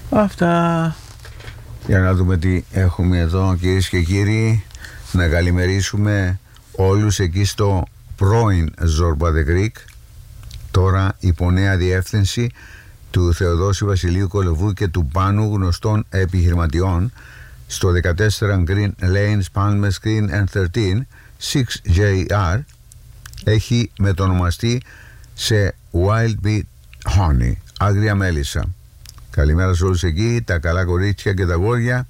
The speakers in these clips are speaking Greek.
Αυτά. Για να δούμε τι έχουμε εδώ, κυρίες και κύριοι. Να καλημερίσουμε όλους εκεί στο πρώην Zorba the Greek, τώρα υπό νέα διεύθυνση του Θεοδόση Βασιλείου Κολοβού και του Πάνου, γνωστών επιχειρηματιών, στο 14 Green Lanes, Palmer Green and 13 6JR. έχει μετονομαστεί σε Wild Bee Honey, άγρια μέλισσα. Καλημέρα σε όλους εκεί, τα καλά κορίτσια και τα αγόρια,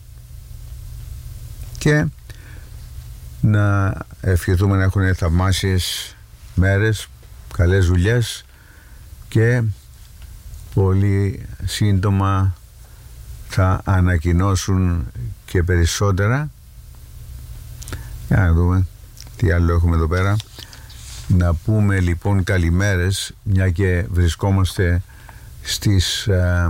και να ευχηθούμε να έχουν θαυμάσιες μέρες, καλές δουλειές, και πολύ σύντομα θα ανακοινώσουν και περισσότερα. Για να δούμε τι άλλο έχουμε εδώ πέρα. Να πούμε λοιπόν καλημέρες, μια και βρισκόμαστε στις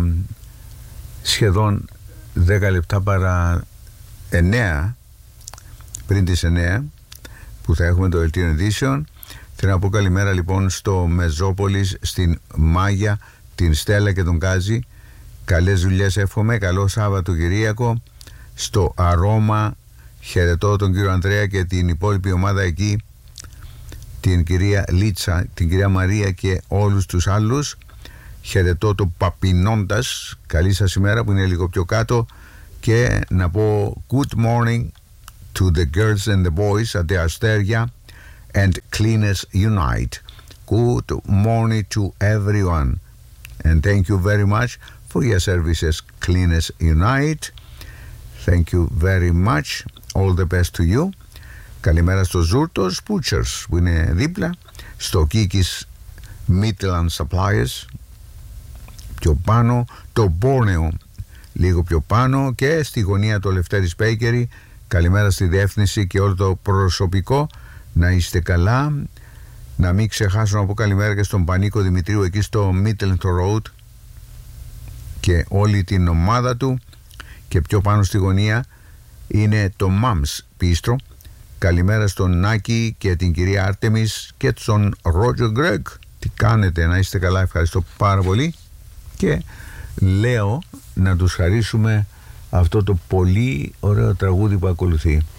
σχεδόν 10 λεπτά παρά 9, πριν τις 9 που θα έχουμε το δελτίο ειδήσεων. Θέλω να πω καλημέρα λοιπόν στο Μεζόπολης, στην Μάγια, την Στέλλα και τον Κάζη. Καλές δουλειές εύχομαι, καλό Σάββατο Κυριακό. Στο Αρώμα χαιρετώ τον κύριο Ανδρέα και την υπόλοιπη ομάδα εκεί, την κυρία Λίτσα, την κυρία Μαρία και όλους τους άλλους. Χαιρετώ το Παπινώντας, καλή σας ημέρα, που είναι λίγο πιο κάτω, και να πω good morning to the girls and the boys at the Αστέρια and Cleaners Unite. Good morning to everyone and thank you very much for your services, Cleaners Unite. Thank you very much. All the best to you. Καλημέρα στο Ζούρτος Butchers που είναι δίπλα, στο Kikis Midland Suppliers πιο πάνω, το Borneo λίγο πιο πάνω, και στη γωνία το Λευτέρης Bakery. Καλημέρα στη διεύθυνση και όλο το προσωπικό, να είστε καλά. Να μην ξεχάσω να πω καλημέρα και στον Πανίκο Δημητρίου εκεί στο Midland Road και όλη την ομάδα του, και πιο πάνω στη γωνία είναι το Mams Bistro. Καλημέρα στον Νάκη και την κυρία Άρτεμις και τον Ρότζο Γκρέγκ. Τι κάνετε, να είστε καλά, ευχαριστώ πάρα πολύ. Και λέω να τους χαρίσουμε αυτό το πολύ ωραίο τραγούδι που ακολουθεί.